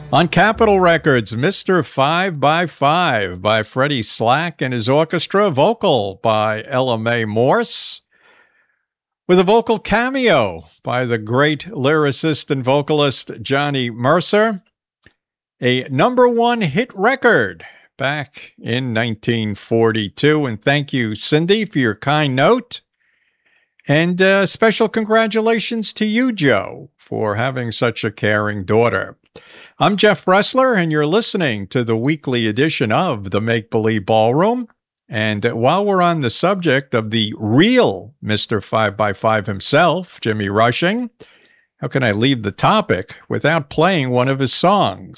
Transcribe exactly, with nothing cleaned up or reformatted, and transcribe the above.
On Capitol Records, Mister five by five by Freddie Slack and his orchestra, vocal by Ella Mae Morse, with a vocal cameo by the great lyricist and vocalist Johnny Mercer, a number one hit record back in nineteen forty-two. And thank you, Cindy, for your kind note. And uh, special congratulations to you, Joe, for having such a caring daughter. I'm Jeff Bressler, and you're listening to the weekly edition of the Make Believe Ballroom. And while we're on the subject of the real Mister five by five himself, Jimmy Rushing, how can I leave the topic without playing one of his songs?